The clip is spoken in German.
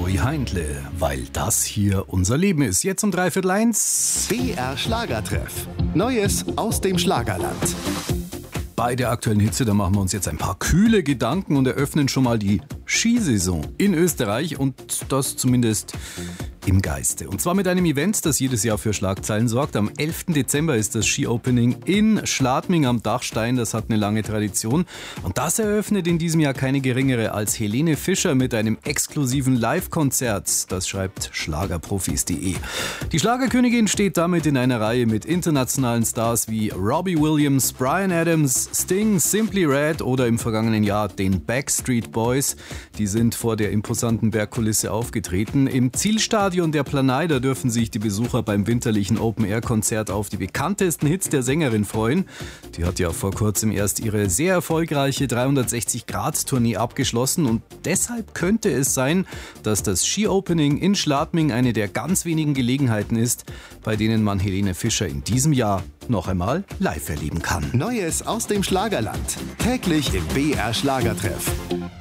Flori Heindle, weil das hier unser Leben ist. Jetzt um 1:45. BR Schlagertreff. Neues aus dem Schlagerland. Bei der aktuellen Hitze, da machen wir uns jetzt ein paar kühle Gedanken und eröffnen schon mal die Skisaison in Österreich und das zumindest im Geiste. Und zwar mit einem Event, das jedes Jahr für Schlagzeilen sorgt. Am 11. Dezember ist das Ski-Opening in Schladming am Dachstein. Das hat eine lange Tradition. Und das eröffnet in diesem Jahr keine geringere als Helene Fischer mit einem exklusiven Live-Konzert. Das schreibt Schlagerprofis.de. Die Schlagerkönigin steht damit in einer Reihe mit internationalen Stars wie Robbie Williams, Bryan Adams, Sting, Simply Red oder im vergangenen Jahr den Backstreet Boys. Die sind vor der imposanten Bergkulisse aufgetreten. Im Zielstadion der Planei, da dürfen sich die Besucher beim winterlichen Open-Air-Konzert auf die bekanntesten Hits der Sängerin freuen. Die hat ja vor kurzem erst ihre sehr erfolgreiche 360-Grad-Tournee abgeschlossen und deshalb könnte es sein, dass das Ski-Opening in Schladming eine der ganz wenigen Gelegenheiten ist, bei denen man Helene Fischer in diesem Jahr noch einmal live erleben kann. Neues aus dem Schlagerland. Täglich im BR Schlagertreff.